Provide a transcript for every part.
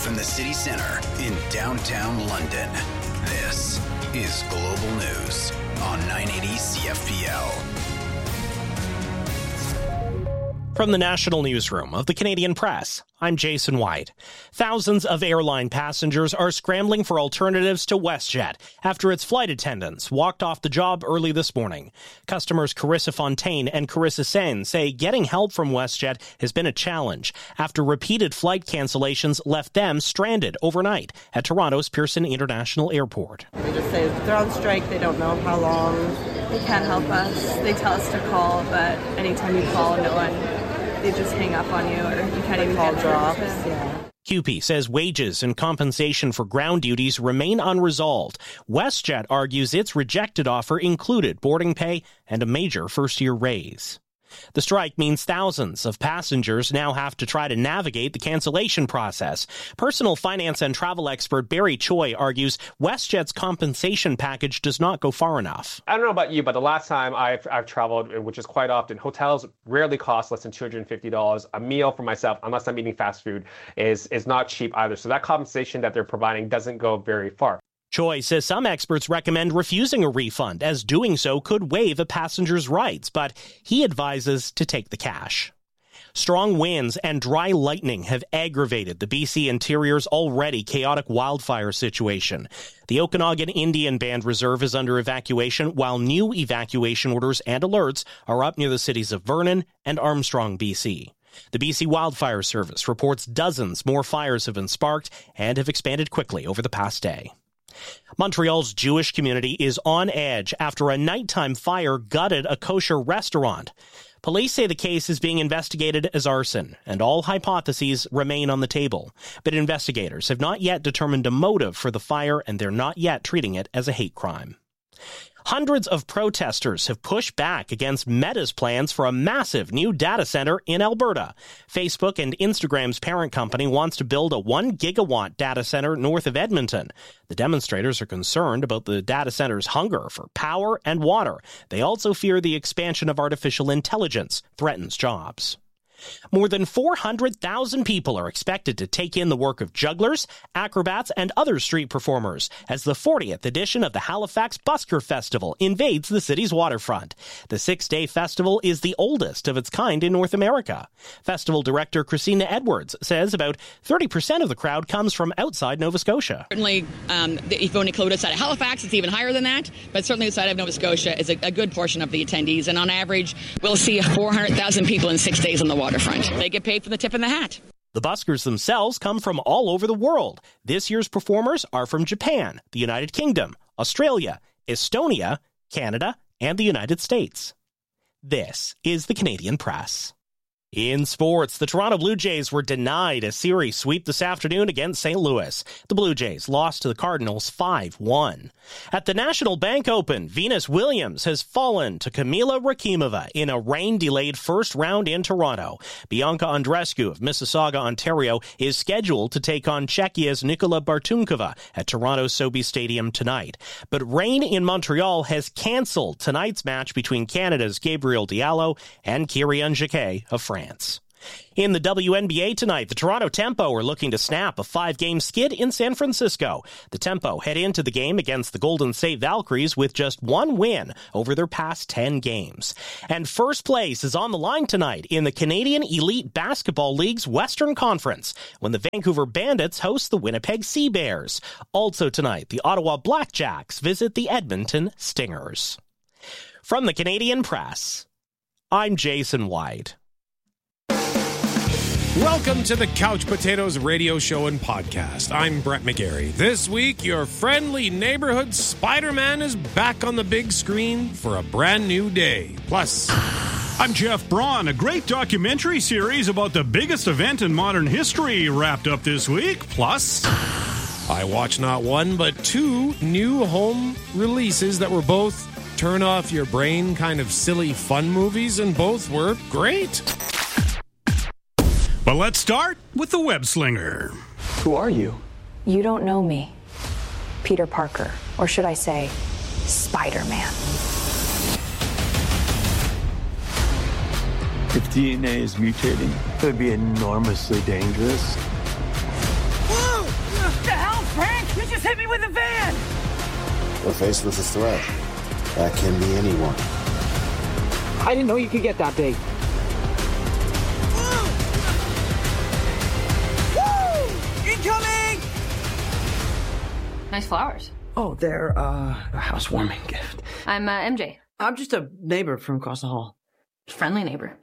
from the city center in downtown London, this is Global News on 980 CFPL. From the National Newsroom of the Canadian Press, I'm Jason White. Thousands of airline passengers are scrambling for alternatives to WestJet after its flight attendants walked off the job early this morning. Customers Carissa Fontaine and Carissa Sen say getting help from WestJet has been a challenge after repeated flight cancellations left them stranded overnight at Toronto's Pearson International Airport. They just say they're on strike, they don't know how long. They can't help us. They tell us to call, but anytime you call, no one, they just hang up on you, or you can't even call get drops. Yeah. CUPE says wages and compensation for ground duties remain unresolved. WestJet argues its rejected offer included boarding pay and a major first-year raise. The strike means thousands of passengers now have to try to navigate the cancellation process. Personal finance and travel expert Barry Choi argues WestJet's compensation package does not go far enough. I don't know about you, but the last time I've traveled, which is quite often, hotels rarely cost less than $250. A meal for myself, unless I'm eating fast food, is not cheap either. So that compensation that they're providing doesn't go very far. Choi says some experts recommend refusing a refund, as doing so could waive a passenger's rights, but he advises to take the cash. Strong winds and dry lightning have aggravated the BC Interior's already chaotic wildfire situation. The Okanagan Indian Band Reserve is under evacuation, while new evacuation orders and alerts are up near the cities of Vernon and Armstrong, BC. The BC Wildfire Service reports dozens more fires have been sparked and have expanded quickly over the past day. Montreal's Jewish community is on edge after a nighttime fire gutted a kosher restaurant. Police say the case is being investigated as arson, and all hypotheses remain on the table. But investigators have not yet determined a motive for the fire, and they're not yet treating it as a hate crime. Hundreds of protesters have pushed back against Meta's plans for a massive new data center in Alberta. Facebook and Instagram's parent company wants to build a 1 gigawatt data center north of Edmonton. The demonstrators are concerned about the data center's hunger for power and water. They also fear the expansion of artificial intelligence threatens jobs. More than 400,000 people are expected to take in the work of jugglers, acrobats, and other street performers as the 40th edition of the Halifax Busker Festival invades the city's waterfront. The 6-day festival is the oldest of its kind in North America. Festival director Christina Edwards says about 30% of the crowd comes from outside Nova Scotia. Certainly, if you only include outside of Halifax, it's even higher than that, but certainly outside of Nova Scotia is a good portion of the attendees, and on average, we'll see 400,000 people in 6 days on the waterfront. They get paid for the tip in the hat. The buskers themselves come from all over the world. This year's performers are from Japan, the United Kingdom, Australia, Estonia, Canada, and the United States. This is the Canadian Press. In sports, the Toronto Blue Jays were denied a series sweep this afternoon against St. Louis. The Blue Jays lost to the Cardinals 5-1. At the National Bank Open, Venus Williams has fallen to Kamila Rakimova in a rain-delayed first round in Toronto. Bianca Andreescu of Mississauga, Ontario, is scheduled to take on Czechia's Nikola Bartunkova at Toronto's Sobeys Stadium tonight. But rain in Montreal has canceled tonight's match between Canada's Gabriel Diallo and Kyrian Jacquet of France. In the WNBA tonight, the Toronto Tempo are looking to snap a 5-game skid in San Francisco. The Tempo head into the game against the Golden State Valkyries with just one win over their past 10 games. And first place is on the line tonight in the Canadian Elite Basketball League's Western Conference when the Vancouver Bandits host the Winnipeg Sea Bears. Also tonight, the Ottawa Blackjacks visit the Edmonton Stingers. From the Canadian Press, I'm Jason White. Welcome to the Couch Potatoes radio show and podcast. I'm Brett McGarry. This week, your friendly neighborhood Spider-Man is back on the big screen for a brand new day. Plus, I'm Jeff Braun. A great documentary series about the biggest event in modern history wrapped up this week. Plus, I watched not one, but 2 new home releases that were both turn-off-your-brain kind of silly fun movies, and both were great. But let's start with the web slinger. Who are you? You don't know me. Peter Parker. Or should I say, Spider-Man. If DNA is mutating, it would be enormously dangerous. Whoa! just hit me with a van! We're faced with a threat. That can be anyone. I didn't know you could get that big. Woo! Incoming! Nice flowers. Oh, they're a housewarming gift. I'm MJ. I'm just a neighbor from across the hall. Friendly neighbor.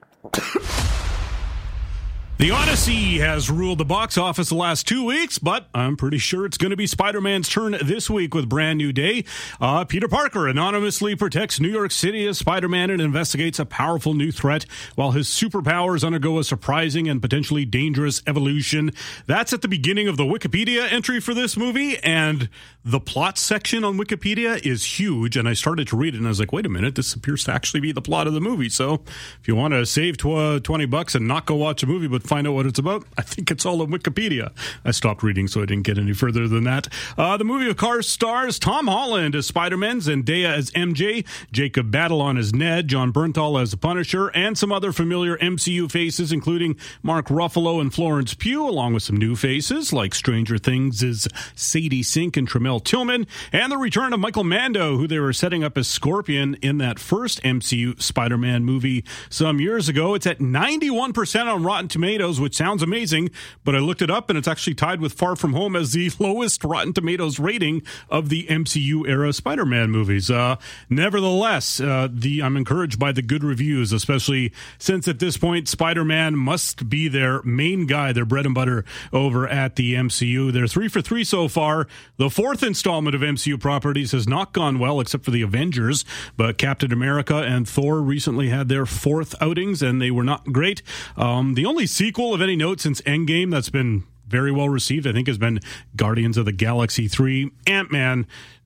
The Odyssey has ruled the box office the last 2 weeks, but I'm pretty sure it's going to be Spider-Man's turn this week with Brand New Day. Peter Parker anonymously protects New York City as Spider-Man and investigates a powerful new threat while his superpowers undergo a surprising and potentially dangerous evolution. That's at the beginning of the Wikipedia entry for this movie, and the plot section on Wikipedia is huge, and I started to read it, and I was like, wait a minute, this appears to actually be the plot of the movie. So if you want to save $20 and not go watch a movie but find out what it's about, I think it's all on Wikipedia. I stopped reading, so I didn't get any further than that. The movie, of course, stars Tom Holland as Spider-Man, Zendaya as MJ, Jacob Batalon as Ned, John Bernthal as the Punisher, and some other familiar MCU faces, including Mark Ruffalo and Florence Pugh, along with some new faces like Stranger Things' Sadie Sink and Tremel Tillman, and the return of Michael Mando, who they were setting up as Scorpion in that first MCU Spider-Man movie some years ago. It's at 91% on Rotten Tomatoes, which sounds amazing, but I looked it up and it's actually tied with Far From Home as the lowest Rotten Tomatoes rating of the MCU era Spider-Man movies. Nevertheless, I'm encouraged by the good reviews, especially since at this point Spider-Man must be their main guy, their bread and butter over at the MCU. They're 3 for 3 so far. The fourth installment of MCU properties has not gone well, except for the Avengers, but Captain America and Thor recently had their fourth outings and they were not great. The only sequel of any note since Endgame that's been very well received, I think, has been Guardians of the Galaxy 3. Ant-Man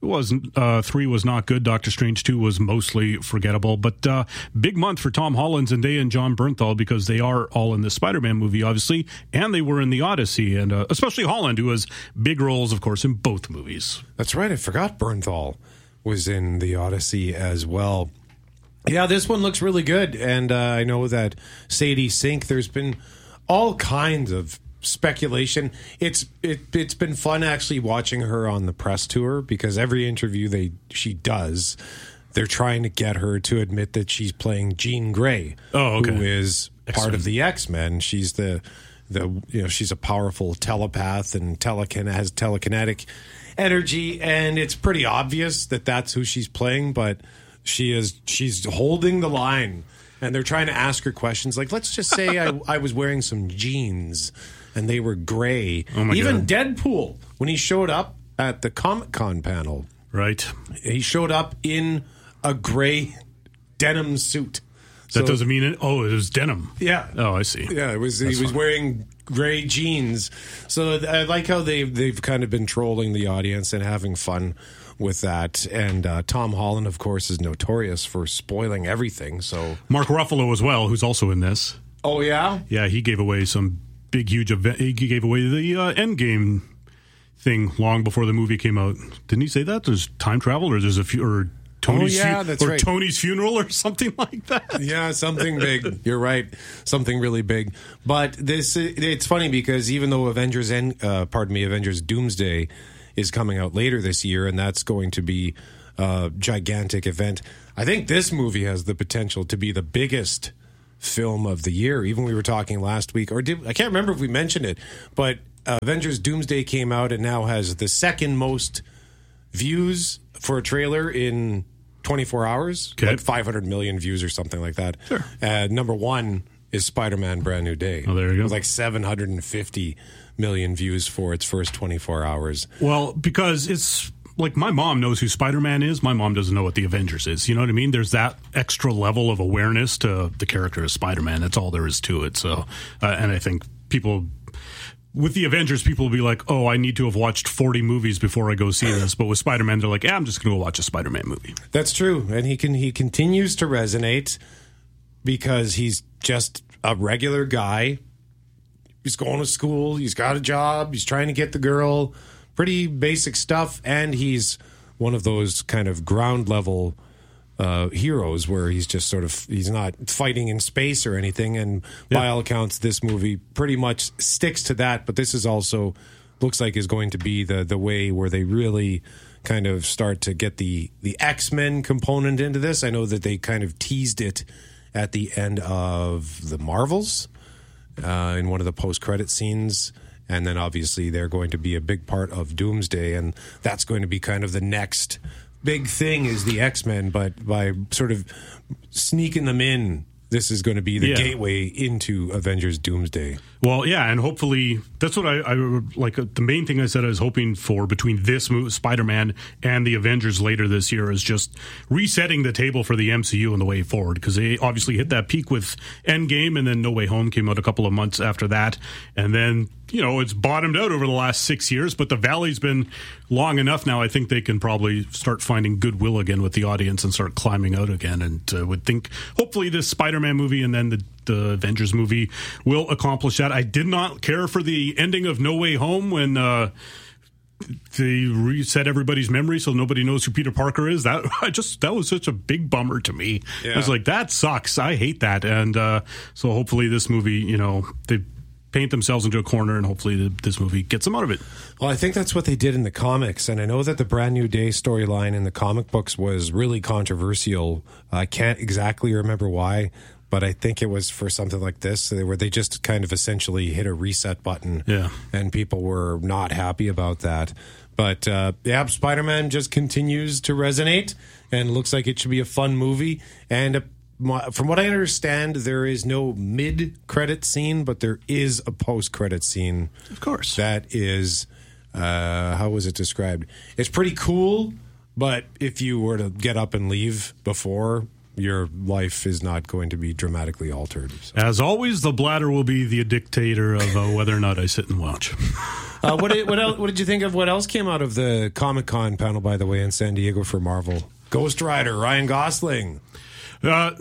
3 was not good. Doctor Strange 2 was mostly forgettable. But big month for Tom Holland, Zendaya, and John Bernthal, because they are all in the Spider-Man movie, obviously, and they were in the Odyssey, and especially Holland, who has big roles, of course, in both movies. That's right. I forgot Bernthal was in the Odyssey as well. Yeah, this one looks really good, and I know that Sadie Sink, there's been all kinds of speculation. It's been fun actually watching her on the press tour, because every interview she does, they're trying to get her to admit that she's playing Jean Grey, who is part of the X-Men. She's she's a powerful telepath and has telekinetic energy, and it's pretty obvious that that's who she's playing, but she's holding the line, and they're trying to ask her questions like, let's just say I was wearing some jeans and they were gray. Oh my God. Deadpool, when he showed up at the Comic-Con panel, right, he showed up in a gray denim suit. That doesn't mean it. Oh, it was denim. Yeah. Oh, I see. Yeah, he was wearing gray jeans. So I like how they've kind of been trolling the audience and having fun with that. And Tom Holland, of course, is notorious for spoiling everything. So Mark Ruffalo as well, who's also in this. Oh yeah, yeah. He gave away some big, huge event. He gave away the Endgame thing long before the movie came out. Didn't he say that? There's time travel, or there's a few, or Tony's right. Tony's funeral or something like that. Yeah, something big. You're right. Something really big. But it's funny because even though Avengers Doomsday is coming out later this year, and that's going to be a gigantic event, I think this movie has the potential to be the biggest film of the year. Even we were talking last week, I can't remember if we mentioned it, but Avengers Doomsday came out and now has the second most views for a trailer in 24 hours, like 500 million views or something like that. Sure. Number one is Spider-Man Brand New Day. Oh, there you go. It was like 750 million views for its first 24 hours. Well, because it's like my mom knows who Spider-Man is. My mom doesn't know what the Avengers is. You know what I mean? There's that extra level of awareness to the character of Spider-Man. That's all there is to it. So, and I think people... With the Avengers, people will be like, oh, I need to have watched 40 movies before I go see this. But with Spider-Man, they're like, yeah, I'm just going to go watch a Spider-Man movie. That's true. And he continues to resonate because he's just a regular guy. He's going to school. He's got a job. He's trying to get the girl. Pretty basic stuff. And he's one of those kind of ground level heroes where he's just he's not fighting in space or anything, and by all accounts this movie pretty much sticks to that, but this is also looks like is going to be the way where they really kind of start to get the X-Men component into this. I know that they kind of teased it at the end of the Marvels in one of the post-credit scenes. And then obviously they're going to be a big part of Doomsday, and that's going to be kind of the next big thing is the X-Men, but by sort of sneaking them in, this is going to be the gateway into Avengers Doomsday. Well, yeah, and hopefully that's what I like. The main thing I said I was hoping for between this movie, Spider-Man, and the Avengers later this year is just resetting the table for the MCU on the way forward, because they obviously hit that peak with Endgame, and then No Way Home came out a couple of months after that, and then it's bottomed out over the last 6 years, but the valley's been long enough now. I think they can probably start finding goodwill again with the audience and start climbing out again, and would think hopefully this Spider-Man movie and then the Avengers movie will accomplish that. I did not care for the ending of No Way Home when they reset everybody's memory so nobody knows who Peter Parker is. That was such a big bummer to me. Yeah. I was like, that sucks. I hate that. And so hopefully this movie, they paint themselves into a corner, and hopefully this movie gets them out of it. Well, I think that's what they did in the comics, and I know that the Brand New Day storyline in the comic books was really controversial. I can't exactly remember why, but I think it was for something like this, where they just kind of essentially hit a reset button, and people were not happy about that. But Spider-Man just continues to resonate, and looks like it should be a fun movie. And from what I understand, there is no mid-credit scene, but there is a post-credit scene. Of course. That is, how was it described? It's pretty cool, but if you were to get up and leave before, your life is not going to be dramatically altered. So. As always, the bladder will be the dictator of whether or not I sit and watch. What did you think of what else came out of the Comic-Con panel, by the way, in San Diego for Marvel? Ghost Rider, Ryan Gosling. I'm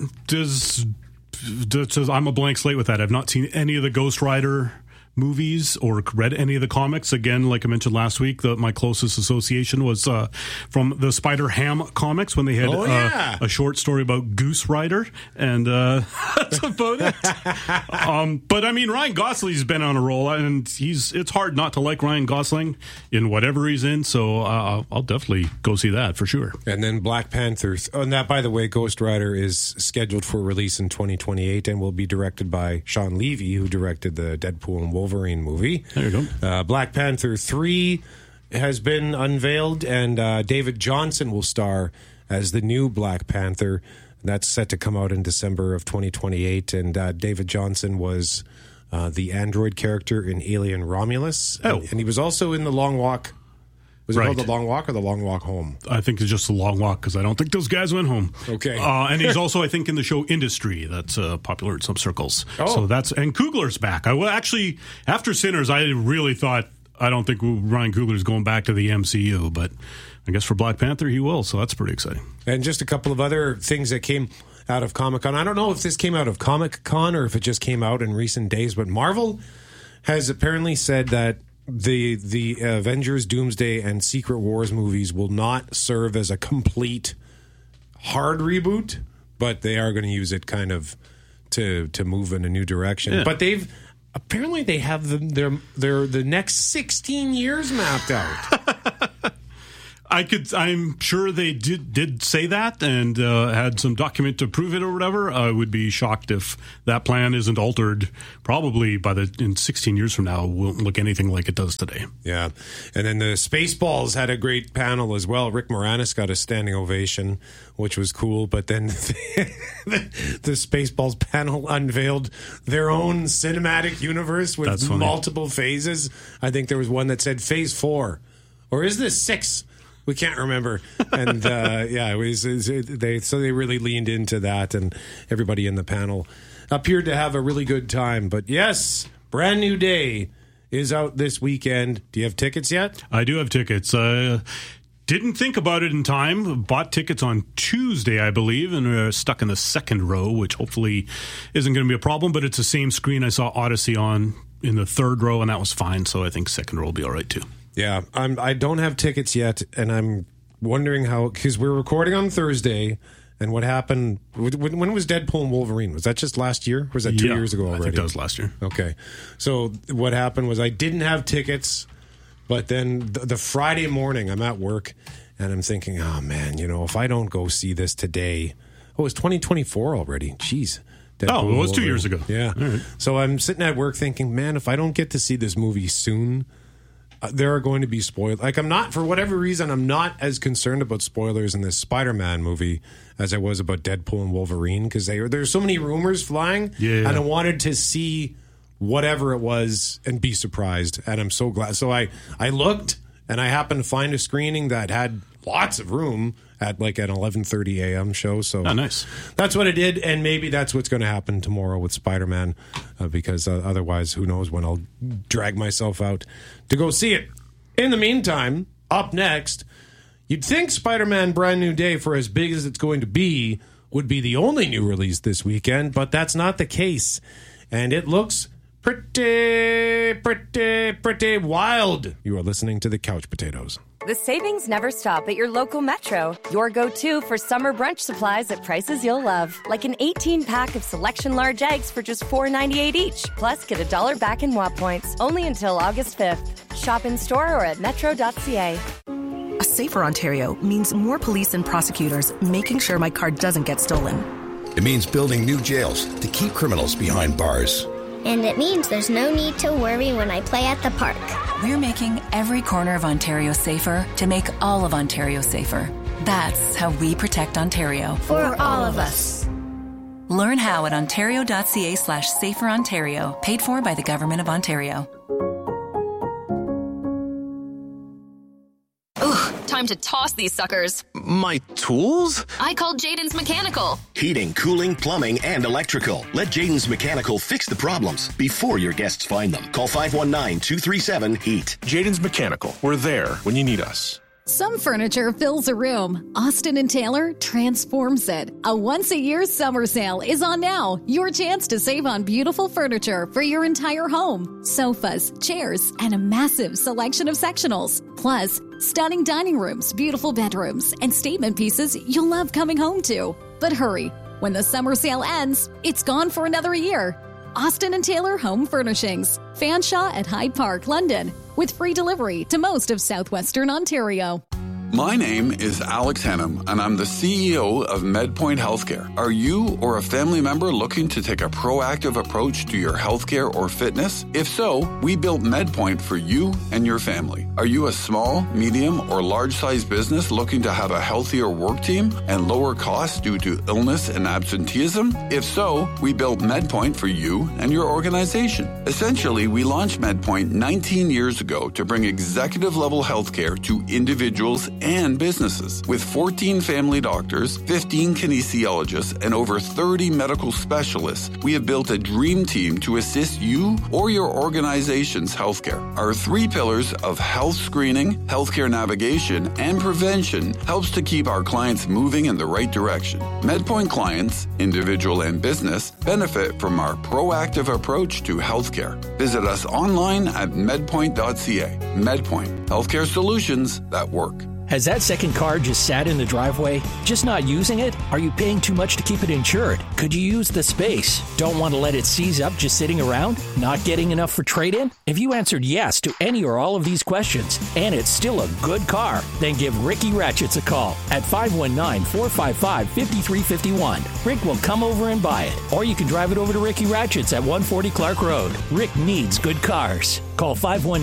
a blank slate with that. I've not seen any of the Ghost Rider movies or read any of the comics. Again, like I mentioned last week, my closest association was from the Spider-Ham comics when they had a short story about Goose Rider, and that's about it. But I mean, Ryan Gosling's been on a roll, and it's hard not to like Ryan Gosling in whatever he's in, so I'll definitely go see that for sure. And then Black Panther. And that, by the way, Ghost Rider is scheduled for release in 2028 and will be directed by Sean Levy, who directed the Deadpool and Wolverine movie. There you go. Black Panther 3 has been unveiled, and David Johnson will star as the new Black Panther. That's set to come out in December of 2028, and David Johnson was the android character in Alien Romulus, and he was also in The Long Walk. Was it called The Long Walk or The Long Walk Home? I think it's just The Long Walk, because I don't think those guys went home. Okay. And he's also, I think, in the show Industry. That's popular in some circles. Oh. So and Coogler's back. Actually, after Sinners, I really thought, I don't think Ryan Coogler's going back to the MCU, but I guess for Black Panther he will, so that's pretty exciting. And just a couple of other things that came out of Comic-Con. I don't know if this came out of Comic-Con or if it just came out in recent days, but Marvel has apparently said that the Avengers, Doomsday, and Secret Wars movies will not serve as a complete hard reboot, but they are going to use it kind of to move in a new direction. Yeah. But they have the next 16 years mapped out. I'm sure they did say that and had some document to prove it or whatever. I would be shocked if that plan isn't altered. Probably in 16 years from now, it won't look anything like it does today. Yeah, and then the Spaceballs had a great panel as well. Rick Moranis got a standing ovation, which was cool. But then the Spaceballs panel unveiled their own cinematic universe with multiple phases. I think there was one that said Phase 4, or is this 6? We can't remember. And it was they really leaned into that, and everybody in the panel appeared to have a really good time. But yes, Brand New Day is out this weekend. Do you have tickets yet? I do have tickets. Didn't think about it in time. Bought tickets on Tuesday, I believe, and we're stuck in the second row, which hopefully isn't going to be a problem. But it's the same screen I saw Odyssey on in the third row, and that was fine. So I think second row will be all right too. Yeah, I don't have tickets yet, and I'm wondering how, because we're recording on Thursday, and what happened, when was Deadpool and Wolverine? Was that just last year? Or was that 2 years ago already? I think that was last year. Okay. So what happened was I didn't have tickets But then the Friday morning, I'm at work, and I'm thinking, oh, man, if I don't go see this today... Oh, it's 2024 already. Jeez. Deadpool, it was 2 years ago. Yeah. Right. So I'm sitting at work thinking, man, if I don't get to see this movie soon... there are going to be spoilers. Like, I'm not, for whatever reason, I'm not as concerned about spoilers in this Spider-Man movie as I was about Deadpool and Wolverine, because there's so many rumors flying, and I wanted to see whatever it was and be surprised, and I'm so glad. So I looked, and I happened to find a screening that had lots of room at an 11:30 a.m. show. So nice. That's what I did, and maybe that's what's going to happen tomorrow with Spider-Man, because otherwise, who knows when I'll drag myself out to go see it. In the meantime, up next, you'd think Spider-Man Brand New Day, for as big as it's going to be, would be the only new release this weekend, but that's not the case. And it looks pretty wild. You are listening to the Couch Potatoes. The savings never stop at your local Metro. Your go-to for summer brunch supplies at prices you'll love. Like an 18-pack of Selection large eggs for just $4.98 each. Plus, get $1 back in WAP points. Only until August 5th. Shop in-store or at metro.ca. A safer Ontario means more police and prosecutors making sure my car doesn't get stolen. It means building new jails to keep criminals behind bars. And it means there's no need to worry when I play at the park. We're making every corner of Ontario safer to make all of Ontario safer. That's how we protect Ontario. For all of us. Learn how at ontario.ca/saferontario. Paid for by the Government of Ontario. Time to toss these suckers. My tools? I called Jaden's Mechanical. Heating, cooling, plumbing, and electrical. Let Jaden's Mechanical fix the problems before your guests find them. Call 519-237-HEAT. Jaden's Mechanical. We're there when you need us. Some furniture fills a room. Austin & Taylor transforms it. A once-a-year summer sale is on now. Your chance to save on beautiful furniture for your entire home. Sofas, chairs, and a massive selection of sectionals. Plus, stunning dining rooms, beautiful bedrooms, and statement pieces you'll love coming home to. But hurry, when the summer sale ends, it's gone for another year. Austin & Taylor Home Furnishings. Fanshawe at Hyde Park, London. With free delivery to most of southwestern Ontario. My name is Alex Hannum, and I'm the CEO of MedPoint Healthcare. Are you or a family member looking to take a proactive approach to your healthcare or fitness? If so, we built MedPoint for you and your family. Are you a small, medium, or large-sized business looking to have a healthier work team and lower costs due to illness and absenteeism? If so, we built MedPoint for you and your organization. Essentially, we launched MedPoint 19 years ago to bring executive-level healthcare to individuals and businesses. With 14 family doctors, 15 kinesiologists, and over 30 medical specialists, we have built a dream team to assist you or your organization's healthcare. Our 3 pillars of health screening, healthcare navigation, and prevention helps to keep our clients moving in the right direction. MedPoint clients, individual and business, benefit from our proactive approach to healthcare. Visit us online at medpoint.ca. MedPoint, healthcare solutions that work. Has that second car just sat in the driveway? Just not using it? Are you paying too much to keep it insured? Could you use the space? Don't want to let it seize up just sitting around? Not getting enough for trade-in? If you answered yes to any or all of these questions, and it's still a good car, then give Ricky Ratchets a call at 519-455-5351. Rick will come over and buy it. Or you can drive it over to Ricky Ratchets at 140 Clark Road. Rick needs good cars. Call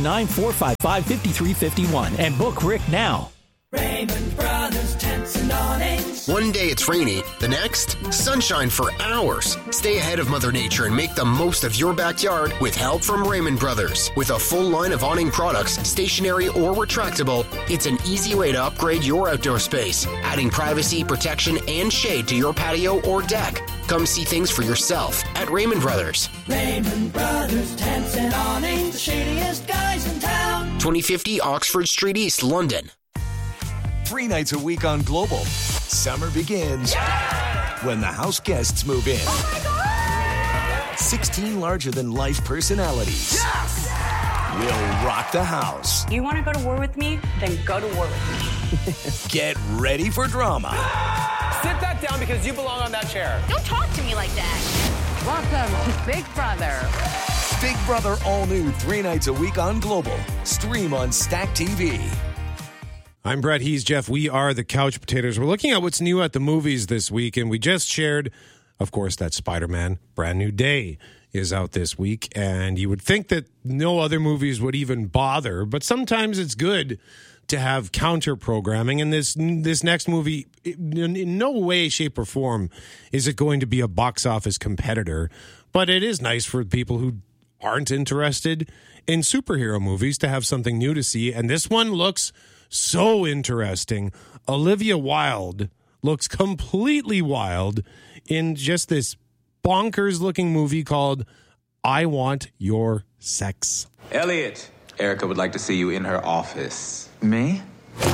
519-455-5351 and book Rick now. Raymond Brothers Tents and Awnings. One day it's rainy, the next, sunshine for hours. Stay ahead of Mother Nature and make the most of your backyard with help from Raymond Brothers. With a full line of awning products, stationary or retractable, it's an easy way to upgrade your outdoor space, adding privacy, protection, and shade to your patio or deck. Come see things for yourself at Raymond Brothers. Raymond Brothers Tents and Awnings, the shadiest guys in town. 2050 Oxford Street East, London. 3 nights a week on Global. Summer begins when the house guests move in. Oh my God! 16 larger-than-life personalities will rock the house. You want to go to war with me? Then go to war with me. Get ready for drama. Sit that down because you belong on that chair. Don't talk to me like that. Welcome to Big Brother. Big Brother all new 3 nights a week on Global. Stream on Stack TV. I'm Brett. He's Jeff. We are the Couch Potatoes. We're looking at what's new at the movies this week, and we just shared, of course, that Spider-Man Brand New Day is out this week, and you would think that no other movies would even bother, but sometimes it's good to have counter programming, and this next movie, in no way, shape, or form is it going to be a box office competitor, but it is nice for people who aren't interested in superhero movies to have something new to see, and this one looks so interesting. Olivia Wilde looks completely wild in just this bonkers-looking movie called I Want Your Sex. Elliot, Erica would like to see you in her office. Me?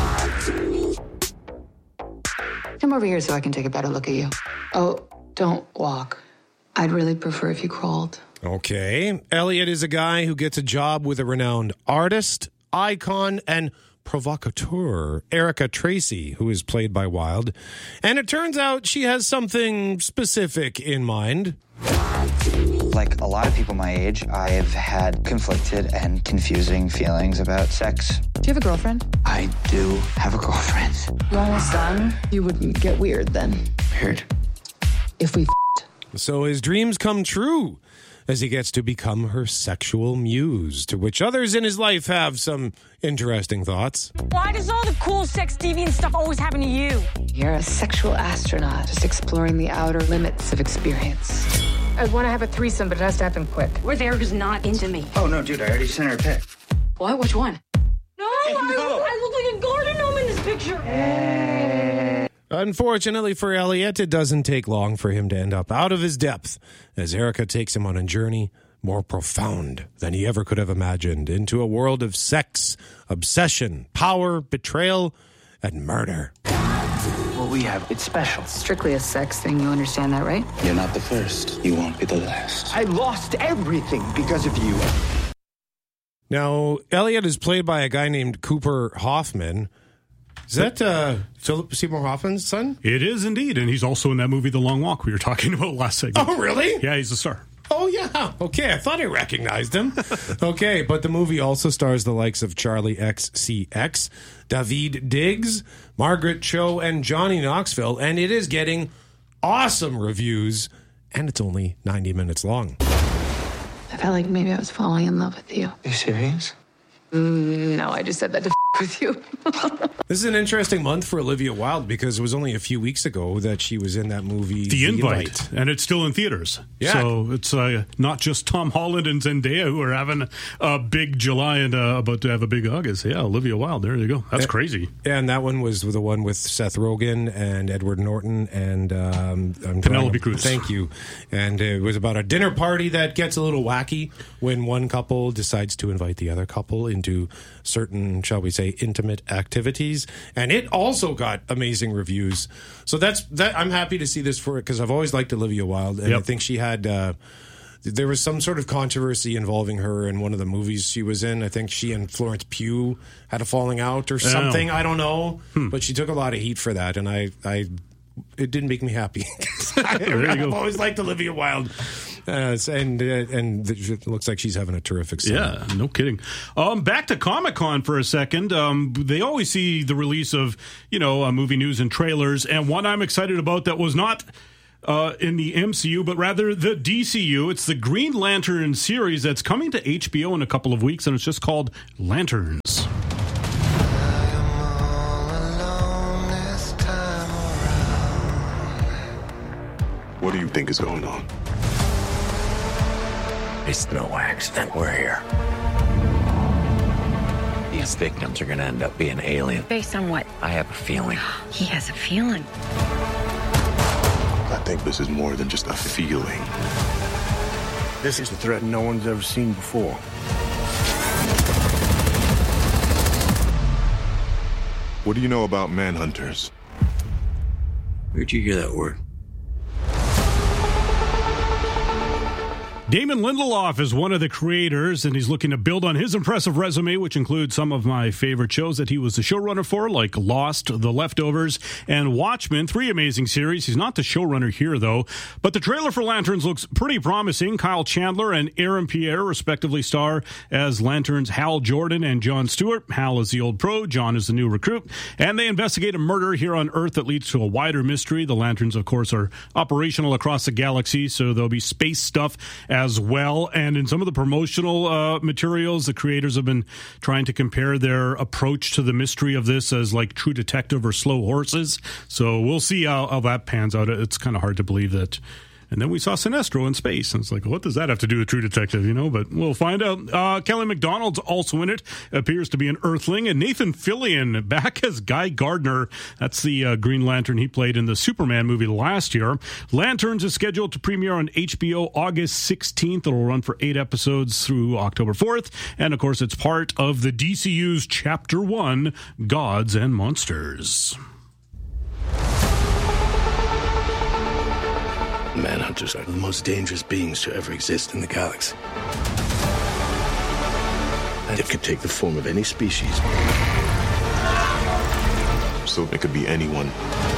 Come over here so I can take a better look at you. Oh, don't walk. I'd really prefer if you crawled. Okay. Elliot is a guy who gets a job with a renowned artist, icon, and provocateur, Erica Tracy, who is played by Wilde. And it turns out she has something specific in mind. Like a lot of people my age, I've had conflicted and confusing feelings about sex. Do you have a girlfriend? I do have a girlfriend. You almost done? You would get weird then. Weird. If we So his dreams come true as he gets to become her sexual muse, to which others in his life have some interesting thoughts. Why does all the cool sex deviant stuff always happen to you? You're a sexual astronaut, just exploring the outer limits of experience. I want to have a threesome, but it has to happen quick. Where's Erica's not into me? Oh, no, dude, I already sent her a pic. What? Which one? No, I look like a garden gnome in this picture. Unfortunately for Elliot, it doesn't take long for him to end up out of his depth as Erica takes him on a journey more profound than he ever could have imagined into a world of sex, obsession, power, betrayal, and murder. What we have, it's special. Strictly a sex thing, you understand that, right? You're not the first. You won't be the last. I lost everything because of you. Now, Elliot is played by a guy named Cooper Hoffman. Is that Philip Seymour Hoffman's son? It is indeed, and he's also in that movie The Long Walk we were talking about last segment. Oh, really? Yeah, he's the star. Oh, yeah. Okay, I thought I recognized him. Okay, but the movie also stars the likes of Charlie XCX, David Diggs, Margaret Cho, and Johnny Knoxville, and it is getting awesome reviews, and it's only 90 minutes long. I felt like maybe I was falling in love with you. Are you serious? No, I just said that to with you. This is an interesting month for Olivia Wilde because it was only a few weeks ago that she was in that movie The Invite, and it's still in theaters. Yeah. So it's not just Tom Holland and Zendaya who are having a big July and about to have a big August. Yeah, Olivia Wilde, there you go. That's crazy. Yeah, and that one was the one with Seth Rogen and Edward Norton and Penelope Cruz. Thank you. And it was about a dinner party that gets a little wacky when one couple decides to invite the other couple into certain, shall we say, intimate activities, and it also got amazing reviews. So that I'm happy to see this for it because I've always liked Olivia Wilde, and I think she had there was some sort of controversy involving her in one of the movies she was in. I think she and Florence Pugh had a falling out or something. I don't know, but she took a lot of heat for that, and I it didn't make me happy. I've always liked Olivia Wilde. And it looks like she's having a terrific summer. Yeah, no kidding. Back to Comic-Con for a second. They always see the release of, movie news and trailers. And one I'm excited about that was not in the MCU, but rather the DCU. It's the Green Lantern series that's coming to HBO in a couple of weeks, and it's just called Lanterns. What do you think is going on? It's no accident we're here. These victims are going to end up being alien. Based on what? I have a feeling. He has a feeling. I think this is more than just a feeling. This is a threat no one's ever seen before. What do you know about manhunters? Where'd you hear that word? Damon Lindelof is one of the creators, and he's looking to build on his impressive resume, which includes some of my favorite shows that he was the showrunner for, like Lost, The Leftovers, and Watchmen, 3 amazing series. He's not the showrunner here, though. But the trailer for Lanterns looks pretty promising. Kyle Chandler and Aaron Pierre, respectively, star as Lanterns Hal Jordan and Jon Stewart. Hal is the old pro, John is the new recruit, and they investigate a murder here on Earth that leads to a wider mystery. The Lanterns, of course, are operational across the galaxy, so there'll be space stuff as well. And in some of the promotional materials, the creators have been trying to compare their approach to the mystery of this as like True Detective or Slow Horses. So we'll see how that pans out. It's kind of hard to believe that. And then we saw Sinestro in space. And it's like, what does that have to do with True Detective, But we'll find out. Kelly MacDonald's also in it. Appears to be an Earthling. And Nathan Fillion back as Guy Gardner. That's the Green Lantern he played in the Superman movie last year. Lanterns is scheduled to premiere on HBO August 16th. It'll run for 8 episodes through October 4th. And, of course, it's part of the DCU's Chapter 1, Gods and Monsters. Manhunters are the most dangerous beings to ever exist in the galaxy. And it could take the form of any species. So it could be anyone.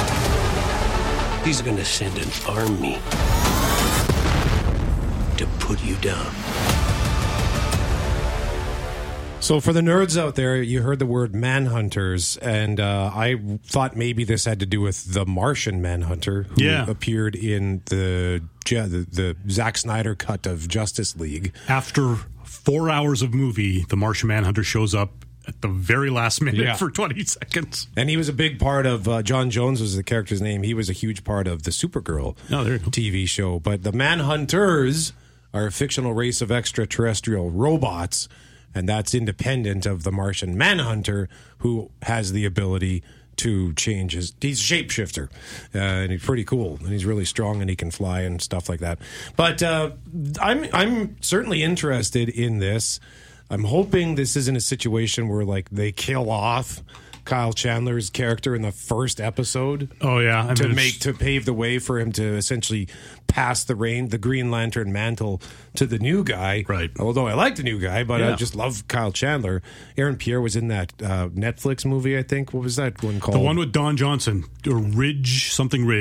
He's gonna send an army to put you down. So for the nerds out there, you heard the word Manhunters, and I thought maybe this had to do with the Martian Manhunter, who appeared in the Zack Snyder cut of Justice League. After 4 hours of movie, the Martian Manhunter shows up at the very last minute for 20 seconds. And he was a big part of, John Jones was the character's name, he was a huge part of the Supergirl TV show. But the Manhunters are a fictional race of extraterrestrial robots, and that's independent of the Martian Manhunter, who has the ability to change he's a shapeshifter, and he's pretty cool, and he's really strong, and he can fly and stuff like that. But I'm certainly interested in this. I'm hoping this isn't a situation where like they kill off Kyle Chandler's character in the first episode. Oh yeah, to pave the way for him to essentially pass the Green Lantern mantle to the new guy. Right. Although I like the new guy, but I just love Kyle Chandler. Aaron Pierre was in that Netflix movie, I think. What was that one called? The one with Don Johnson, or Ridge.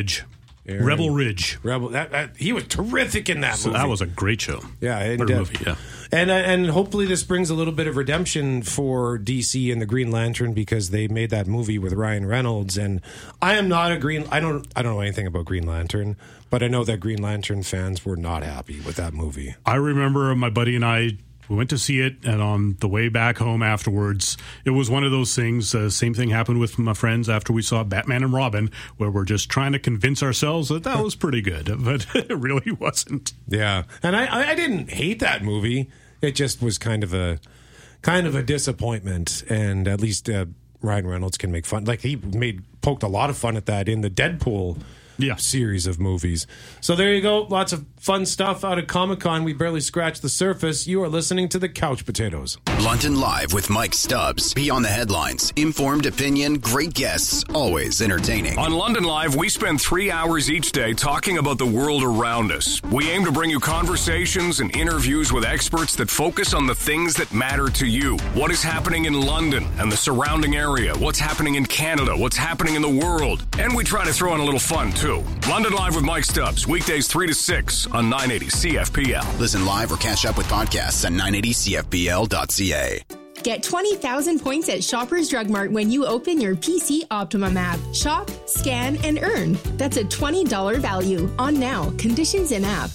Rebel Ridge. He was terrific in that movie. That was a great show. Yeah, movie. Yeah. And hopefully this brings a little bit of redemption for DC and the Green Lantern, because they made that movie with Ryan Reynolds, and I am not I don't know anything about Green Lantern, but I know that Green Lantern fans were not happy with that movie. I remember my buddy and I, we went to see it, and on the way back home afterwards, it was one of those things. Same thing happened with my friends after we saw Batman and Robin, where we're just trying to convince ourselves that was pretty good, but it really wasn't. Yeah, and I didn't hate that movie. It just was kind of a disappointment, and at least Ryan Reynolds can make fun. Like he poked a lot of fun at that in the Deadpool series of movies. So there you go. Lots of fun stuff out of Comic-Con. We barely scratched the surface. You are listening to the Couch Potatoes. London Live with Mike Stubbs. Beyond the headlines. Informed opinion, great guests, always entertaining. On London Live, we spend 3 hours each day talking about the world around us. We aim to bring you conversations and interviews with experts that focus on the things that matter to you. What is happening in London and the surrounding area? What's happening in Canada? What's happening in the world? And we try to throw in a little fun, too. London Live with Mike Stubbs, weekdays 3 to 6 on 980 CFPL. Listen live or catch up with podcasts at 980CFPL.ca. Get 20,000 points at Shoppers Drug Mart when you open your PC Optimum app. Shop, scan, and earn. That's a $20 value on now. Conditions in app.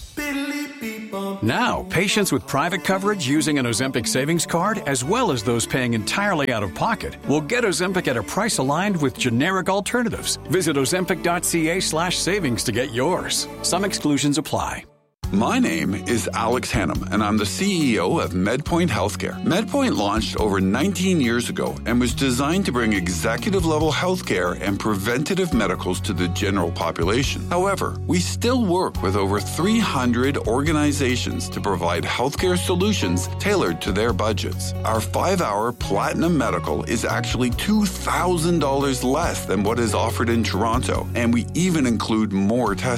Now, patients with private coverage using an Ozempic savings card, as well as those paying entirely out of pocket, will get Ozempic at a price aligned with generic alternatives. Visit Ozempic.ca/savings to get yours. Some exclusions apply. My name is Alex Hannum, and I'm the CEO of MedPoint Healthcare. MedPoint launched over 19 years ago and was designed to bring executive-level healthcare and preventative medicals to the general population. However, we still work with over 300 organizations to provide healthcare solutions tailored to their budgets. Our 5-hour Platinum Medical is actually $2,000 less than what is offered in Toronto, and we even include more testing.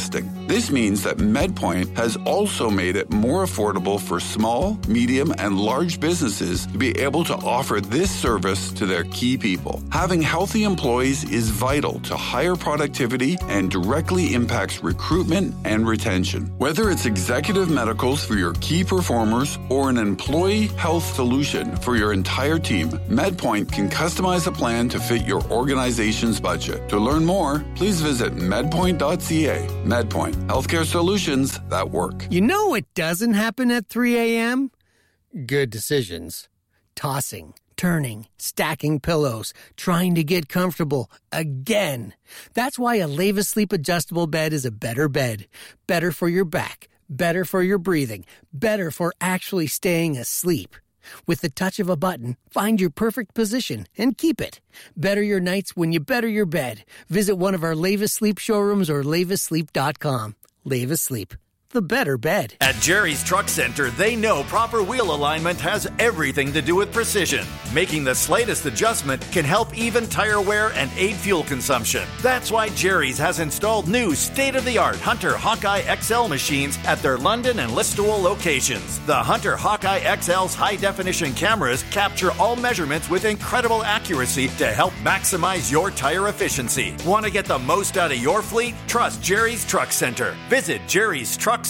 This means that MedPoint has also made it more affordable for small, medium, and large businesses to be able to offer this service to their key people. Having healthy employees is vital to higher productivity and directly impacts recruitment and retention. Whether it's executive medicals for your key performers or an employee health solution for your entire team, MedPoint can customize a plan to fit your organization's budget. To learn more, please visit medpoint.ca. MedPoint, healthcare solutions that work. You know what doesn't happen at 3 a.m.? Good decisions. Tossing, turning, stacking pillows, trying to get comfortable again. That's why a Leva Sleep adjustable bed is a better bed. Better for your back, better for your breathing, better for actually staying asleep. With the touch of a button, find your perfect position and keep it. Better your nights when you better your bed. Visit one of our Leva Sleep showrooms or levasleep.com. Leva Sleep, the better bed. At Jerry's Truck Center, they know proper wheel alignment has everything to do with precision. Making the slightest adjustment can help even tire wear and aid fuel consumption. That's why Jerry's has installed new state-of-the-art Hunter Hawkeye XL machines at their London and Listowel locations. The Hunter Hawkeye XL's high-definition cameras capture all measurements with incredible accuracy to help maximize your tire efficiency. Want to get the most out of your fleet? Trust Jerry's Truck Center. Visit jerrystrucks.com.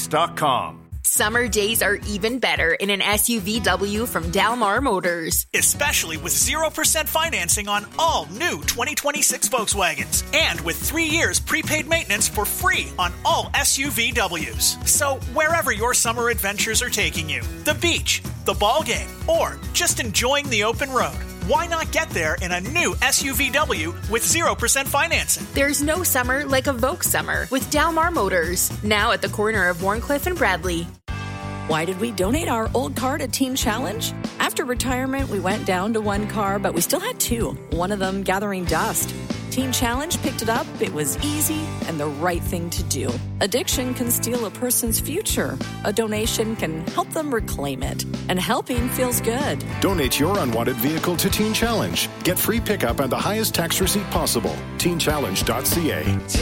Summer days are even better in an SUVW from Dalmar Motors. Especially with 0% financing on all new 2026 Volkswagens. And with 3 years prepaid maintenance for free on all SUVWs. So wherever your summer adventures are taking you, the beach, the ball game, or just enjoying the open road, why not get there in a new SUVW with 0% financing? There's no summer like a Volks summer with Dalmar Motors. Now at the corner of Warncliffe and Bradley. Why did we donate our old car to Teen Challenge? After retirement, we went down to one car, but we still had two, one of them gathering dust. Teen Challenge picked it up. It was easy and the right thing to do. Addiction can steal a person's future. A donation can help them reclaim it. And helping feels good. Donate your unwanted vehicle to Teen Challenge. Get free pickup and the highest tax receipt possible. TeenChallenge.ca.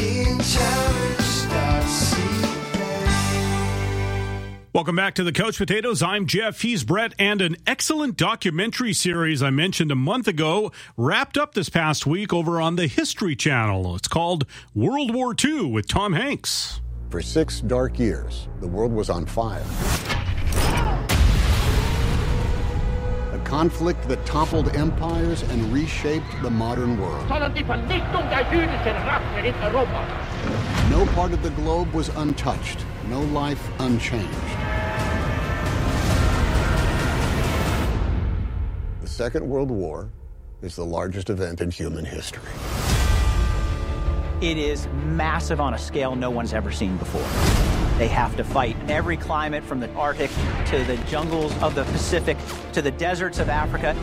TeenChallenge.ca. Welcome back to the Couch Potatoes. I'm Jeff. He's Brett. And an excellent documentary series I mentioned a month ago wrapped up this past week over on the History Channel. It's called World War II with Tom Hanks. For 6 dark years, the world was on fire. A conflict that toppled empires and reshaped the modern world. No part of the globe was untouched, no life unchanged. The Second World War is the largest event in human history. It is massive on a scale no one's ever seen before. They have to fight every climate from the Arctic to the jungles of the Pacific to the deserts of Africa.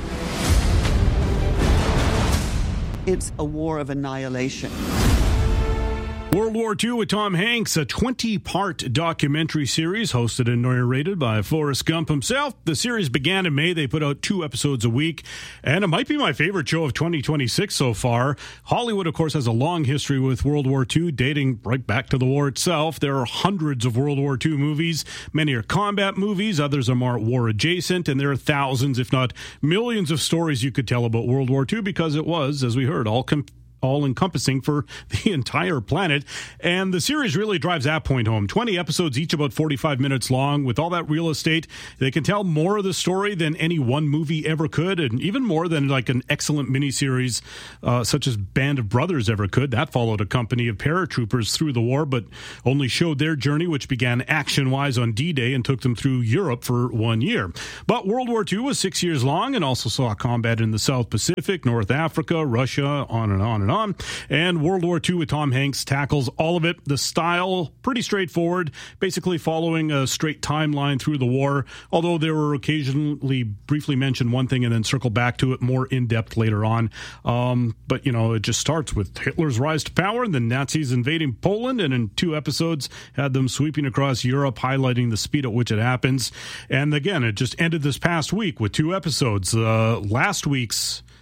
It's a war of annihilation. World War II with Tom Hanks, a 20-part documentary series hosted and narrated by Forrest Gump himself. The series began in May. They put out 2 episodes a week, and it might be my favorite show of 2026 so far. Hollywood, of course, has a long history with World War II, dating right back to the war itself. There are hundreds of World War II movies. Many are combat movies. Others are more war-adjacent, and there are thousands, if not millions, of stories you could tell about World War II because it was, as we heard, all-encompassing for the entire planet. And the series really drives that point home. 20 episodes, each about 45 minutes long. With all that real estate, they can tell more of the story than any one movie ever could, and even more than like an excellent miniseries such as Band of Brothers ever could. That followed a company of paratroopers through the war, but only showed their journey, which began action-wise on D-Day and took them through Europe for 1 year. But World War II was 6 years long and also saw combat in the South Pacific, North Africa, Russia, on and on and on. And World War II with Tom Hanks tackles all of it. The style, pretty straightforward, basically following a straight timeline through the war, although there were occasionally briefly mention one thing and then circle back to it more in-depth later on. But, you know, it just starts with Hitler's rise to power and the Nazis invading Poland, and in 2 episodes had them sweeping across Europe, highlighting the speed at which it happens. And again, it just ended this past week with 2 episodes. Last week's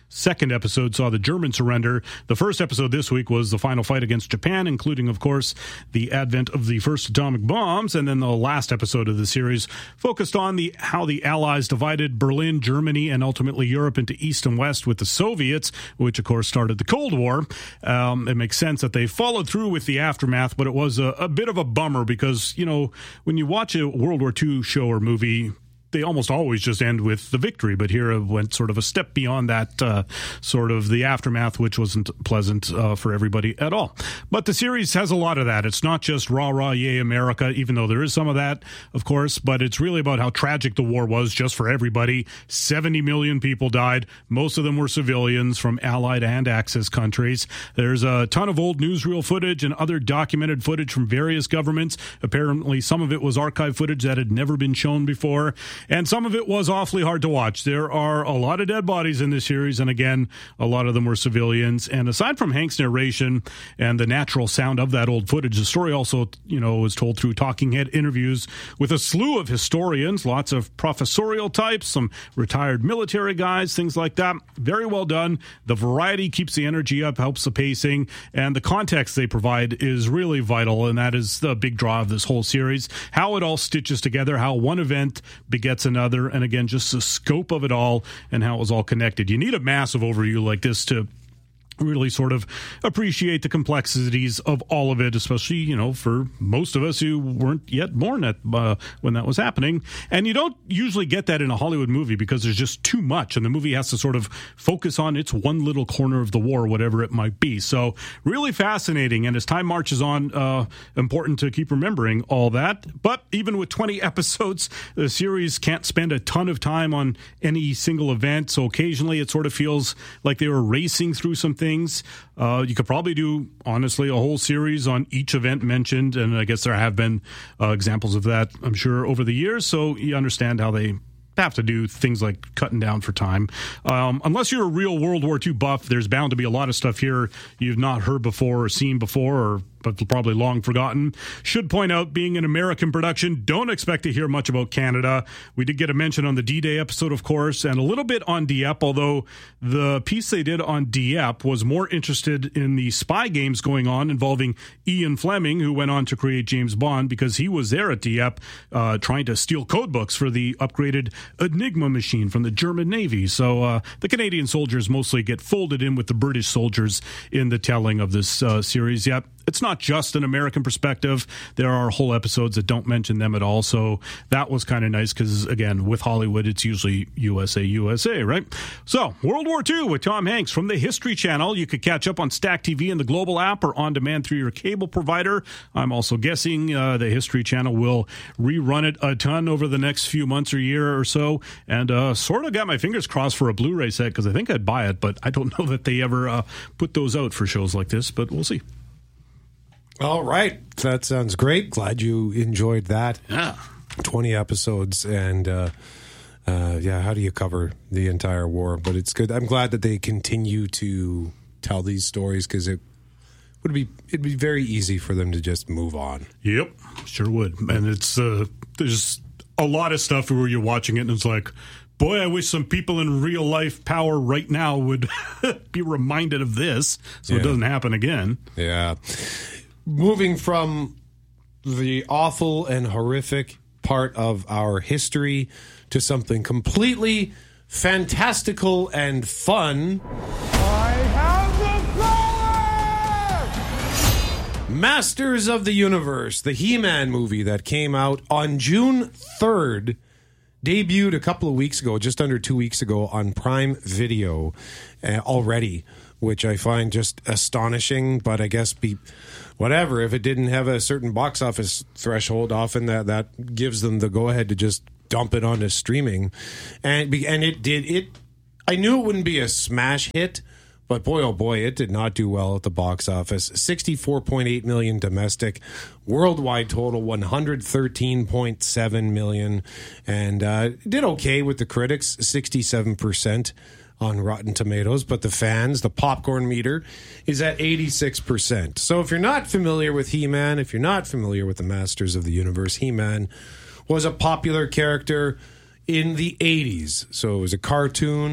second episode saw the German surrender. The first episode this week was the final fight against Japan, including, of course, the advent of the first atomic bombs. And then the last episode of the series focused on how the Allies divided Berlin, Germany, and ultimately Europe into East and West with the Soviets, which, of course, started the Cold War. It makes sense that they followed through with the aftermath, but it was a bit of a bummer because, you know, when you watch a World War II show or movie, they almost always just end with the victory, but here it went sort of a step beyond that, sort of the aftermath, which wasn't pleasant for everybody at all. But the series has a lot of that. It's not just rah, rah, yay, America, even though there is some of that, of course, but it's really about how tragic the war was just for everybody. 70 million people died. Most of them were civilians from Allied and Axis countries. There's a ton of old newsreel footage and other documented footage from various governments. Apparently, some of it was archive footage that had never been shown before. And some of it was awfully hard to watch. There are a lot of dead bodies in this series, and again, a lot of them were civilians. And aside from Hank's narration and the natural sound of that old footage, the story also, you know, was told through talking head interviews with a slew of historians, lots of professorial types, some retired military guys, things like that. Very well done. The variety keeps the energy up, helps the pacing, and the context they provide is really vital, and that is the big draw of this whole series. How it all stitches together, how one event begets another, and again, just the scope of it all and how it was all connected. You need a massive overview like this to really sort of appreciate the complexities of all of it, especially, you know, for most of us who weren't yet born at when that was happening. And you don't usually get that in a Hollywood movie because there's just too much, and the movie has to sort of focus on its one little corner of the war, whatever it might be. So really fascinating, and as time marches on, important to keep remembering all that. But even with 20 episodes, the series can't spend a ton of time on any single event, so occasionally it sort of feels like they were racing through some things. You could probably do, honestly, a whole series on each event mentioned, and I guess there have been examples of that, I'm sure, over the years, so you understand how they have to do things like cutting down for time. Unless you're a real World War II buff, there's bound to be a lot of stuff here you've not heard before or seen before, but probably long forgotten. Should point out, being an American production, don't expect to hear much about Canada. We did get a mention on the D-Day episode, of course, and a little bit on Dieppe, although the piece they did on Dieppe was more interested in the spy games going on involving Ian Fleming, who went on to create James Bond, because he was there at Dieppe trying to steal code books for the upgraded Enigma machine from the German Navy. So the Canadian soldiers mostly get folded in with the British soldiers in the telling of this series. Yep. It's not just an American perspective. There are whole episodes that don't mention them at all. So that was kind of nice because, again, with Hollywood, it's usually USA, right? So World War II with Tom Hanks from the History Channel. You could catch up on Stack TV and the Global app or on demand through your cable provider. I'm also guessing the History Channel will rerun it a ton over the next few months or year or so. And sort of got my fingers crossed for a Blu-ray set because I think I'd buy it, but I don't know that they ever put those out for shows like this, but we'll see. All right. That sounds great. Glad you enjoyed that. Yeah. 20 episodes. And, how do you cover the entire war? But it's good. I'm glad that they continue to tell these stories because it'd be very easy for them to just move on. Yep. Sure would. And it's, there's a lot of stuff where you're watching it and it's like, boy, I wish some people in real life power right now would be reminded of this so it doesn't happen again. Yeah. Moving from the awful and horrific part of our history to something completely fantastical and fun. I have the power! Masters of the Universe, the He-Man movie that came out on June 3rd, debuted a couple of weeks ago, just under 2 weeks ago, on Prime Video already, which I find just astonishing, but I guess whatever, if it didn't have a certain box office threshold, often that gives them the go-ahead to just dump it onto streaming. And it did. I knew it wouldn't be a smash hit, but boy, oh boy, it did not do well at the box office. 64.8 million domestic, worldwide total 113.7 million, and did okay with the critics, 67% on Rotten Tomatoes, but the fans, the popcorn meter, is at 86%. So if you're not familiar with He-Man, if you're not familiar with the Masters of the Universe, He-Man was a popular character in the 80s. So it was a cartoon,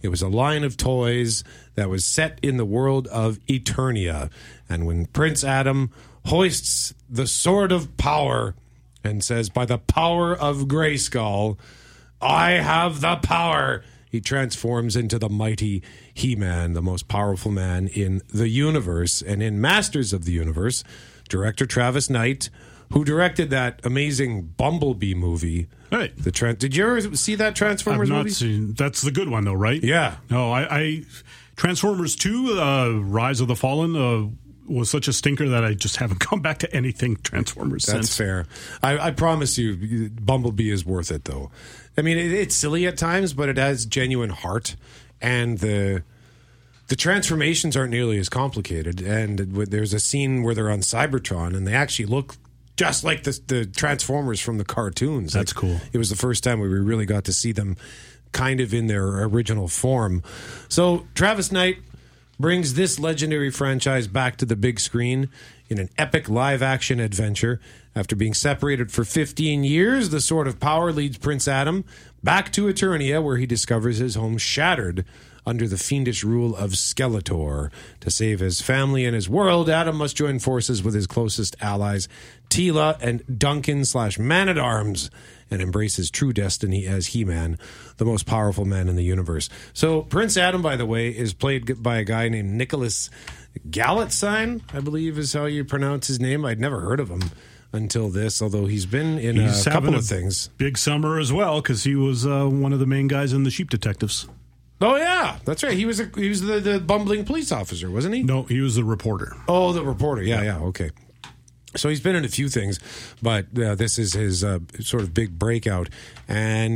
It was a line of toys that was set in the world of Eternia. And when Prince Adam hoists the sword of power and says, by the power of Grayskull, I have the power, he transforms into the mighty He-Man, the most powerful man in the universe. And in Masters of the Universe, director Travis Knight, who directed that amazing Bumblebee movie. Right. Did you ever see that Transformers movie? I've not seen. That's the good one, though, right? Yeah. No, I Transformers 2, Rise of the Fallen, was such a stinker that I just haven't come back to anything Transformers since. That's fair. I promise you, Bumblebee is worth it, though. I mean, it's silly at times, but it has genuine heart, and the transformations aren't nearly as complicated. And there's a scene where they're on Cybertron, and they actually look just like the Transformers from the cartoons. That's cool. It was the first time we really got to see them kind of in their original form. So Travis Knight brings this legendary franchise back to the big screen in an epic live-action adventure. After being separated for 15 years, the Sword of Power leads Prince Adam back to Eternia, where he discovers his home shattered under the fiendish rule of Skeletor. To save his family and his world, Adam must join forces with his closest allies, Teela and Duncan/Man-at-Arms, and embrace his true destiny as He-Man, the most powerful man in the universe. So Prince Adam, by the way, is played by a guy named Nicholas Galitzine, I believe is how you pronounce his name. I'd never heard of him until this, although he's been in a couple of things. Big summer as well, because he was one of the main guys in the Sheep Detectives. Oh, yeah, that's right. He was the bumbling police officer, wasn't he? No, he was the reporter. Oh, the reporter. Yeah, okay. So he's been in a few things, but this is his sort of big breakout. And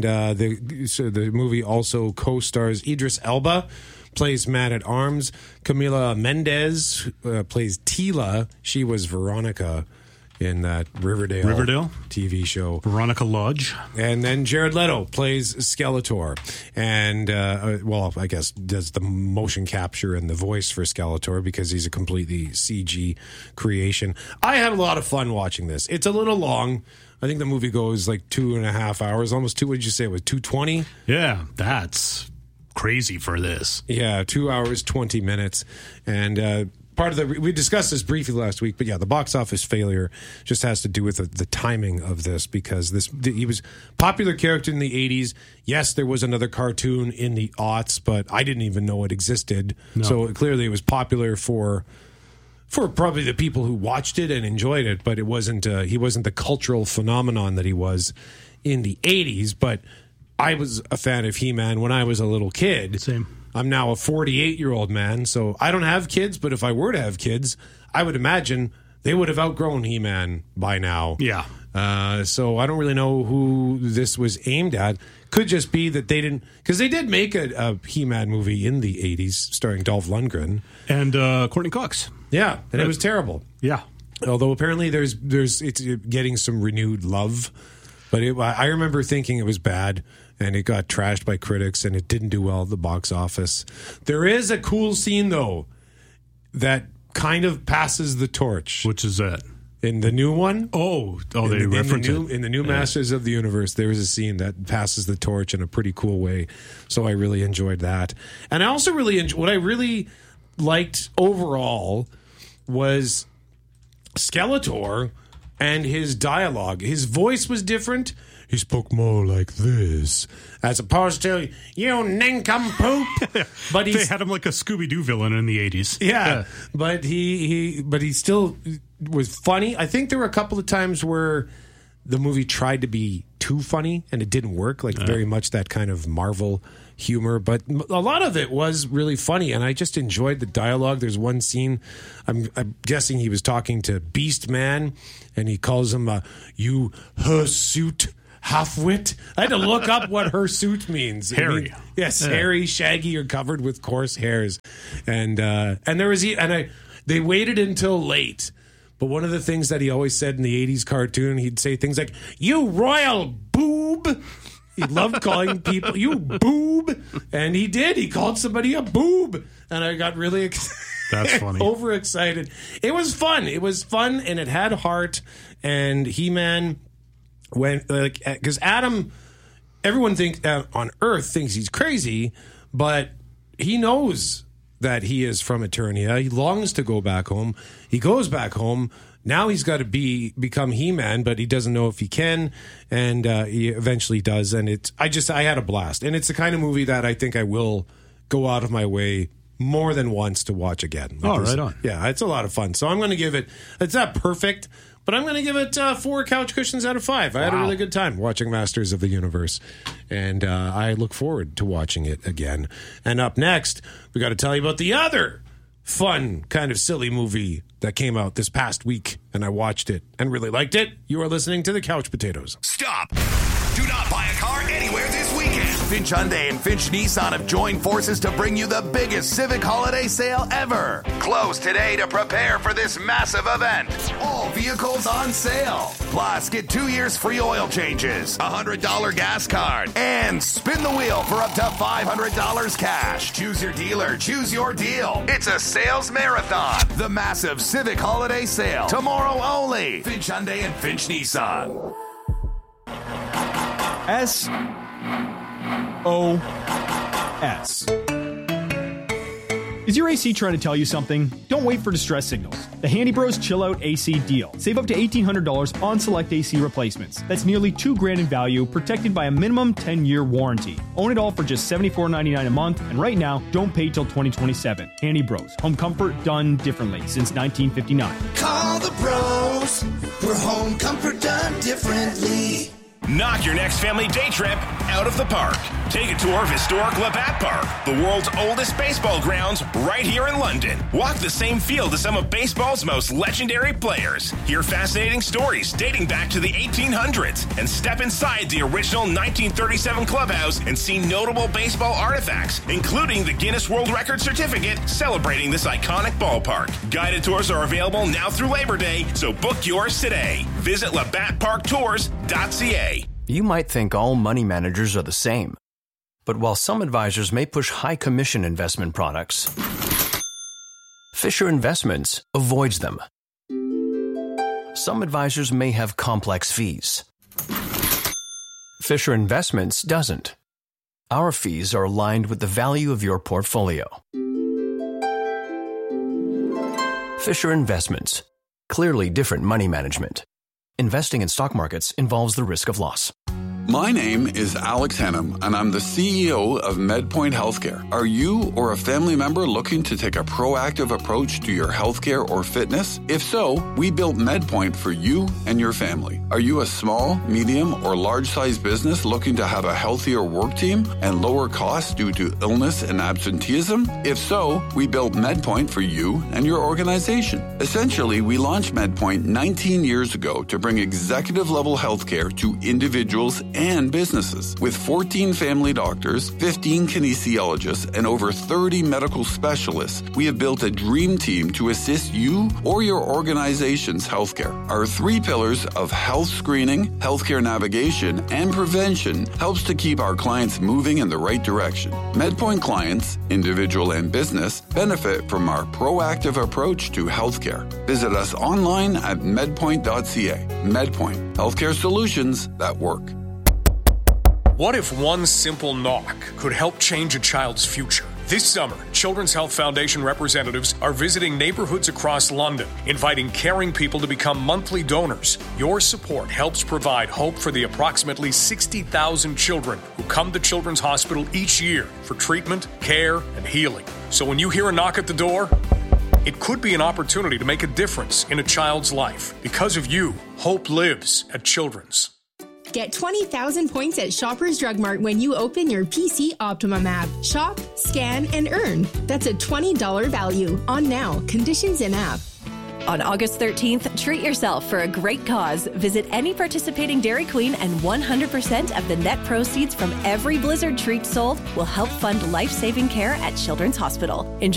the movie also co-stars Idris Elba, plays Man-at-Arms. Camila Mendez plays Teela. She was Veronica in that Riverdale TV show. Veronica Lodge. And then Jared Leto plays Skeletor. And, I guess does the motion capture and the voice for Skeletor because he's a completely CG creation. I had a lot of fun watching this. It's a little long. I think the movie goes like 2.5 hours, almost two. What did you say? It was 2:20? Yeah, that's crazy for this. Yeah, 2 hours, 20 minutes. And, we discussed this briefly last week, but yeah, the box office failure just has to do with the timing of this because he was a popular character in the 80s. Yes, there was another cartoon in the aughts, but I didn't even know it existed. No. So clearly it was popular for probably the people who watched it and enjoyed it, but it wasn't he wasn't the cultural phenomenon that he was in the 80s, but I was a fan of He-Man when I was a little kid. Same. I'm now a 48-year-old man, so I don't have kids, but if I were to have kids, I would imagine they would have outgrown He-Man by now. Yeah. So I don't really know who this was aimed at. Could just be that they didn't... Because they did make a He-Man movie in the 80s starring Dolph Lundgren. And Courtney Cox. Yeah, and it was terrible. Yeah. Although apparently it's getting some renewed love. But I remember thinking it was bad. And it got trashed by critics, and it didn't do well at the box office. There is a cool scene, though, that kind of passes the torch. Which is that? In the new one? They reference it. In the new Masters of the Universe, there is a scene that passes the torch in a pretty cool way. So I really enjoyed that. And I also what I really liked overall was Skeletor and his dialogue. His voice was different. He spoke more like this, as opposed to, you nincompoop. But they had him like a Scooby-Doo villain in the 80s. Yeah. But he still was funny. I think there were a couple of times where the movie tried to be too funny, and it didn't work, very much that kind of Marvel humor. But a lot of it was really funny, and I just enjoyed the dialogue. There's one scene, I'm guessing he was talking to Beast Man, and he calls him you hirsute half-wit. I had to look up what hirsute means. Hairy. Yes, hairy, shaggy, or covered with coarse hairs. And there was they waited until late. But one of the things that he always said in the 80s cartoon, he'd say things like, "You royal boob." He loved calling people, "You boob." And he did. He called somebody a boob. And I got really That's funny. overexcited. It was fun. And it had heart. And He-Man went, because Adam, everyone on Earth thinks he's crazy, but he knows that he is from Eternia. He longs to go back home. He goes back home. Now he's got to become He-Man, but he doesn't know if he can, and he eventually does. And I had a blast. And it's the kind of movie that I think I will go out of my way more than once to watch again. Right on. Yeah, it's a lot of fun. So I'm going to give it, it's not perfect, but I'm going to give it 4 couch cushions out of 5. I had a really good time watching Masters of the Universe, and I look forward to watching it again. And up next, we got to tell you about the other fun, kind of silly movie that came out this past week, and I watched it and really liked it. You are listening to The Couch Potatoes. Stop! Do not buy a car anywhere this weekend. Finch Hyundai and Finch Nissan have joined forces to bring you the biggest Civic holiday sale ever. Close today to prepare for this massive event. All vehicles on sale. Plus, get 2 years free oil changes, a $100 gas card, and spin the wheel for up to $500 cash. Choose your dealer. Choose your deal. It's a sales marathon. The massive Civic holiday sale. Tomorrow only. Finch Hyundai and Finch Nissan. SOS. Is your AC trying to tell you something? Don't wait for distress signals. The Handy Bros Chill Out AC deal. Save up to $1,800 on select AC replacements. That's nearly $2,000 in value, protected by a minimum 10-year warranty. Own it all for just $74.99 a month, and right now, don't pay till 2027. Handy Bros. Home comfort done differently since 1959. Call the bros. We're home comfort done differently. Knock your next family day trip out of the park. Take a tour of historic Labatt Park, the world's oldest baseball grounds, right here in London. Walk the same field as some of baseball's most legendary players. Hear fascinating stories dating back to the 1800s, and step inside the original 1937 clubhouse and see notable baseball artifacts, including the Guinness World Record certificate celebrating this iconic ballpark. Guided tours are available now through Labor Day, so book yours today. Visit LabattParkTours.ca. You might think all money managers are the same. But while some advisors may push high commission investment products, Fisher Investments avoids them. Some advisors may have complex fees. Fisher Investments doesn't. Our fees are aligned with the value of your portfolio. Fisher Investments. Clearly different money management. Investing in stock markets involves the risk of loss. My name is Alex Hennum, and I'm the CEO of MedPoint Healthcare. Are you or a family member looking to take a proactive approach to your healthcare or fitness? If so, we built MedPoint for you and your family. Are you a small, medium, or large-sized business looking to have a healthier work team and lower costs due to illness and absenteeism? If so, we built MedPoint for you and your organization. Essentially, we launched MedPoint 19 years ago to bring executive-level healthcare to individuals and businesses. With 14 family doctors, 15 kinesiologists, and over 30 medical specialists, we have built a dream team to assist you or your organization's healthcare. Our 3 pillars of health screening, healthcare navigation, and prevention helps to keep our clients moving in the right direction. MedPoint clients, individual and business, benefit from our proactive approach to healthcare. Visit us online at medpoint.ca. MedPoint, healthcare solutions that work. What if one simple knock could help change a child's future? This summer, Children's Health Foundation representatives are visiting neighborhoods across London, inviting caring people to become monthly donors. Your support helps provide hope for the approximately 60,000 children who come to Children's Hospital each year for treatment, care, and healing. So when you hear a knock at the door, it could be an opportunity to make a difference in a child's life. Because of you, hope lives at Children's. Get 20,000 points at Shoppers Drug Mart when you open your PC Optimum app. Shop, scan, and earn. That's a $20 value. On now. Conditions in app. On August 13th, treat yourself for a great cause. Visit any participating Dairy Queen and 100% of the net proceeds from every Blizzard treat sold will help fund life-saving care at Children's Hospital. Enjoy